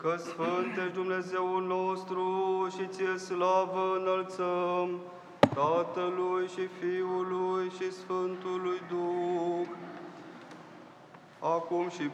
că Sfânt ești Dumnezeul nostru și ție slavă înălțăm, Tatălui și Fiului și Sfântului Duh, acum și